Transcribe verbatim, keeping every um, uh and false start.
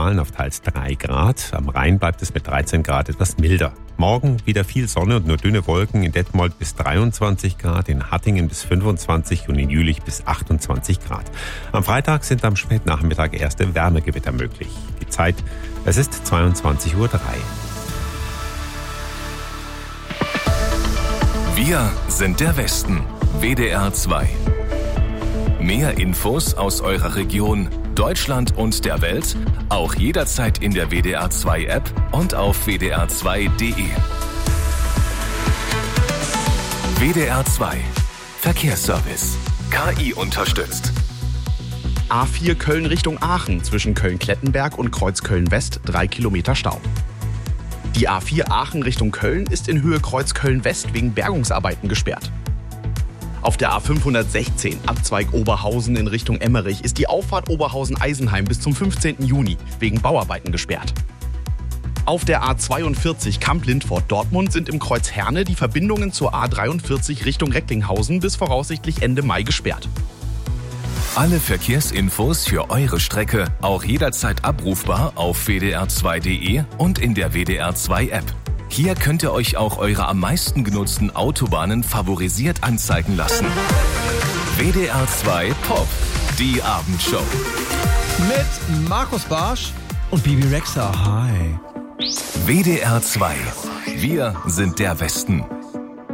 Westfalen auf teils drei Grad. Am Rhein bleibt es mit dreizehn Grad etwas milder. Morgen wieder viel Sonne und nur dünne Wolken. In Detmold bis dreiundzwanzig Grad, in Hattingen bis fünfundzwanzig und in Jülich bis achtundzwanzig Grad. Am Freitag sind am Spätnachmittag erste Wärmegewitter möglich. Die Zeit, es ist zweiundzwanzig Uhr drei. Wir sind der Westen. W D R zwei. Mehr Infos aus eurer Region, Deutschland und der Welt, auch jederzeit in der W D R zwei App und auf w d r zwei punkt d e. W D R zwei Verkehrsservice. K I unterstützt. A vier Köln Richtung Aachen zwischen Köln-Klettenberg und Kreuz Köln-West drei Kilometer Stau. Die A vier Aachen Richtung Köln ist in Höhe Kreuz Köln-West wegen Bergungsarbeiten gesperrt. Auf der A fünfhundertsechzehn Abzweig Oberhausen in Richtung Emmerich ist die Auffahrt Oberhausen-Eisenheim bis zum fünfzehnten Juni wegen Bauarbeiten gesperrt. Auf der A zweiundvierzig Kamp-Lindfort-Dortmund sind im Kreuz Herne die Verbindungen zur A dreiundvierzig Richtung Recklinghausen bis voraussichtlich Ende Mai gesperrt. Alle Verkehrsinfos für eure Strecke auch jederzeit abrufbar auf w d r zwei punkt d e und in der W D R zwei App. Hier könnt ihr euch auch eure am meisten genutzten Autobahnen favorisiert anzeigen lassen. W D R zwei Pop, die Abendshow. Mit Markus Barsch und Bibi Rexha. Hi. W D R zwei. Wir sind der Westen.